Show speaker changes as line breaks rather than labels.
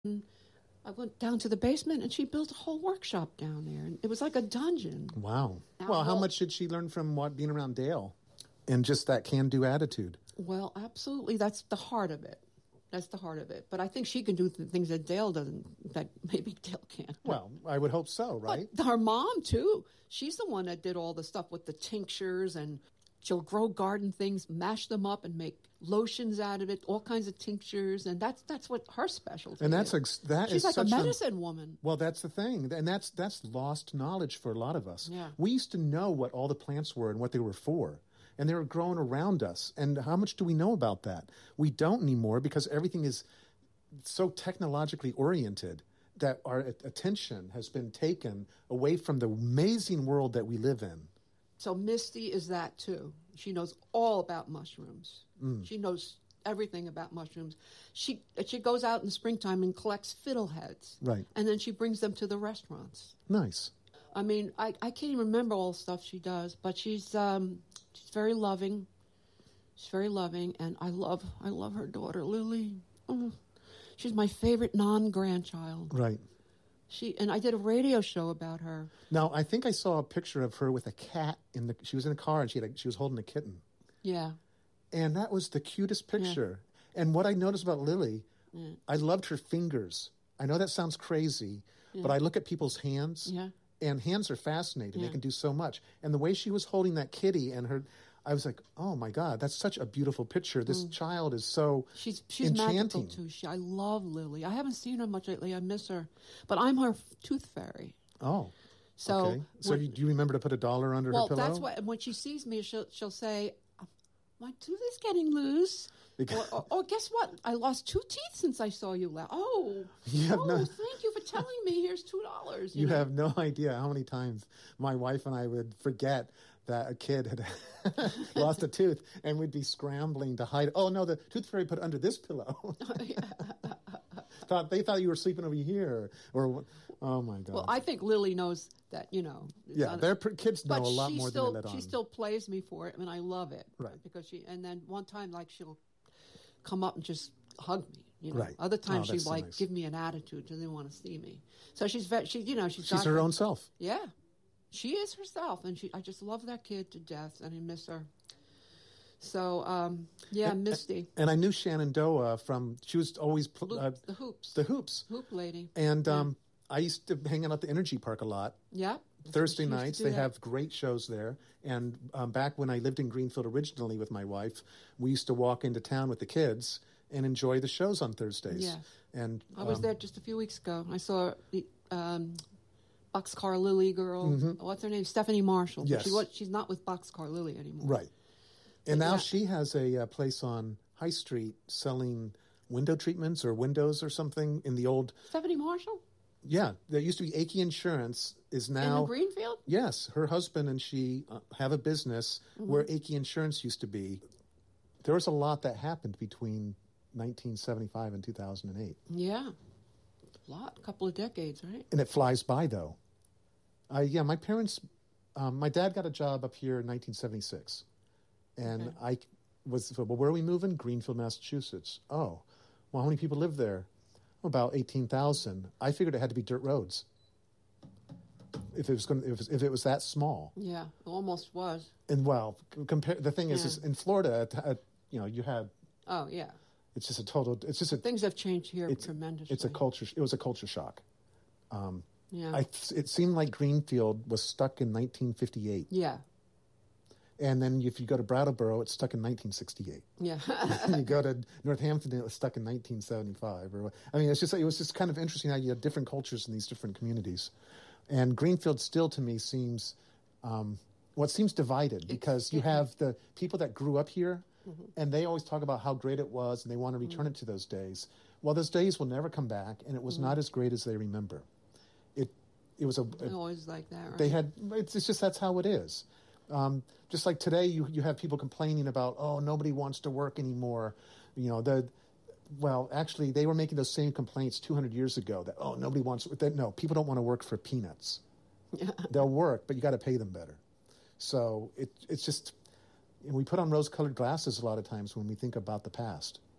I went down to the basement, and she built a whole workshop down there. And it was like a dungeon.
Wow. Well, how much did she learn from being around Dale and just that can-do attitude?
Well, absolutely. That's the heart of it. That's the heart of it. But I think she can do things that Dale doesn't, that maybe Dale can't.
Well, I would hope so, right?
But her mom, too. She's the one that did all the stuff with the tinctures, and she'll grow garden things, mash them up, and make lotions out of it, all kinds of tinctures, and that's what her specialty
and
is. She's like a medicine woman.
Well, that's the thing, and that's lost knowledge for a lot of us.
Yeah.
We used to know what all the plants were and what they were for, and they were growing around us. And how much do we know about that? We don't anymore because everything is so technologically oriented that our attention has been taken away from the amazing world that we live in.
So Misty is that too. She knows all about mushrooms. She knows everything about mushrooms. She goes out in the springtime and collects fiddleheads.
Right.
And then she brings them to the restaurants.
Nice.
I mean, I can't even remember all the stuff she does, but she's very loving. She's very loving, and I love her daughter, Lily. She's my favorite non-grandchild.
Right.
And I did a radio show about her.
Now, I think I saw a picture of her with a cat she was in a car, and she was holding a kitten.
Yeah.
And that was the cutest picture. Yeah. And what I noticed about Lily, I loved her fingers. I know that sounds crazy, but I look at people's hands, and hands are fascinating. They can do so much. And the way she was holding that kitty and her, I was like, oh my God, that's such a beautiful picture. This child is so
she's
enchanting.
Magical too. I love Lily. I haven't seen her much lately. I miss her. But I'm her tooth fairy.
Oh.
So,
okay. So do you remember to put $1 under her pillow?
Well, that's why when she sees me, she'll say, my tooth is getting loose. Or guess what? I lost 2 teeth since I saw you last. Thank you for telling me. Here's $2.
You have no idea how many times my wife and I would forget that a kid had lost a tooth, and we'd be scrambling to hide. Oh no, the tooth fairy put it under this pillow. They thought you were sleeping over here, or oh my God.
Well, I think Lily knows that,
Yeah, kids know a lot more than they let on.
She still plays me for it, and I love it.
Right.
Because and then one time, she'll come up and just hug me.
Right.
Other times she'd
nice.
give me an attitude. She didn't want to see me. So she's
her own self.
Yeah, she is herself, and I just love that kid to death, and I miss her. So Misty.
And I knew Shenandoah from. She was always
the Hoops.
The Hoops.
Hoop lady.
And I used to hang out at the Energy Park a lot.
Yeah.
Thursday nights, they have great shows there. And back when I lived in Greenfield originally with my wife, we used to walk into town with the kids and enjoy the shows on Thursdays.
Yeah.
And
I was there just a few weeks ago. I saw the Boxcar Lily girl. What's her name? Stephanie Marshall.
Yes.
She's not with Boxcar Lily anymore.
Right. And now she has a place on High Street selling window treatments or windows or something in the old...
Stephanie Marshall?
Yeah, there used to be Akey Insurance is now...
In Greenfield?
Yes. Her husband and she have a business where Akey Insurance used to be. There was a lot that happened between 1975 and 2008.
Yeah. A couple of decades, right?
And it flies by, though. My parents... my dad got a job up here in 1976. And I was... Well, where are we moving? Greenfield, Massachusetts. Oh. Well, how many people live there? About 18,000. I figured it had to be dirt roads. If it was that small.
Yeah, it almost was.
And the thing is in Florida, you had.
Oh yeah.
It's just a total. It's just
things have changed here tremendously.
It's a culture. It was a culture shock.
Yeah.
It seemed like Greenfield was stuck in 1958.
Yeah.
And then if you go to Brattleboro, it's stuck in 1968.
Yeah.
And you go to Northampton, it was stuck in 1975. It was just kind of interesting how you have different cultures in these different communities. And Greenfield still, to me, seems divided because you have the people that grew up here, and they always talk about how great it was, and they want to return it to those days. Well, those days will never come back, and it was not as great as they remember. It was
always like that, right?
They had. It's just that's how it is. Just like today, you have people complaining about, nobody wants to work anymore. Actually, they were making those same complaints 200 years ago that, nobody wants – no, people don't want to work for peanuts. They'll work, but you got to pay them better. So it's just – we put on rose-colored glasses a lot of times when we think about the past.